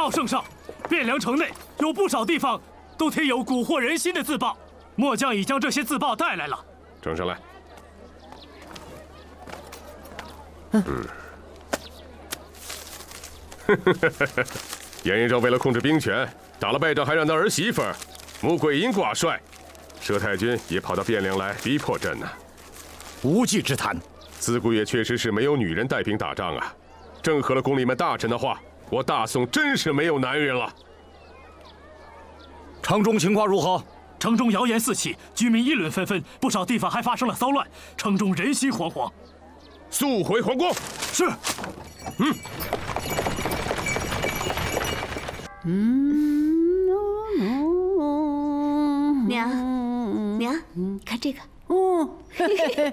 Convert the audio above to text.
报圣上，汴梁城内有不少地方都贴有蛊惑人心的自报，末将已将这些自报带来了。 呈上来。严仁昭为了控制兵权，打了败仗，还让他儿媳妇穆桂英挂帅，佘太君也跑到汴梁来逼迫朕呢。 无稽之谈。 自古也确实是没有女人带兵打仗啊。正合了宫里面大臣的话，我大宋真是没有男人了。 城中情况如何？ 城中谣言四起，居民议论纷纷，不少地方还发生了骚乱，城中人心惶惶。 速回皇宫。 是。 娘，看这个。 嘿嘿嘿，